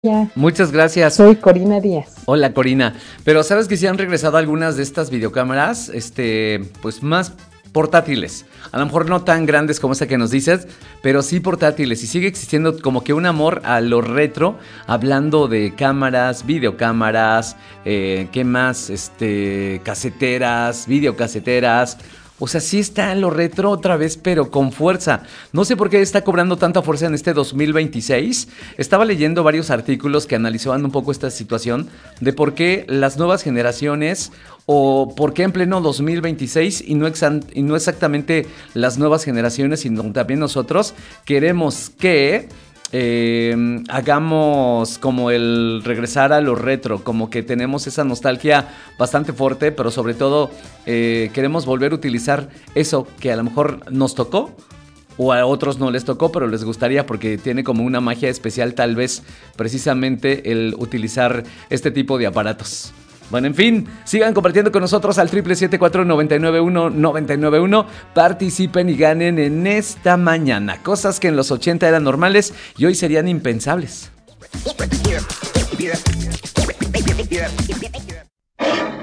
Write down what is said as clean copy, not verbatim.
Ya, Muchas gracias. soy Corina Díaz. Hola, Corina. Pero sabes que sí han regresado algunas de estas videocámaras, pues más portátiles. A lo mejor no tan grandes como esa que nos dices, pero sí portátiles. Y sigue existiendo como que un amor a lo retro, hablando de cámaras, videocámaras, ¿qué más? Caseteras, videocaseteras. O sea, sí está en lo retro otra vez, pero con fuerza. No sé por qué está cobrando tanta fuerza en este 2026. Estaba leyendo varios artículos que analizaban un poco esta situación de por qué las nuevas generaciones o por qué en pleno 2026 y no exactamente las nuevas generaciones, sino también nosotros queremos que hagamos como el regresar a lo retro, como que tenemos esa nostalgia bastante fuerte, pero sobre todo queremos volver a utilizar eso que a lo mejor nos tocó o a otros no les tocó, pero les gustaría porque tiene como una magia especial tal vez precisamente el utilizar este tipo de aparatos. Bueno, en fin, sigan compartiendo con nosotros al 777-499-1991. Participen y ganen en esta mañana. Cosas que en los 80 eran normales y hoy serían impensables.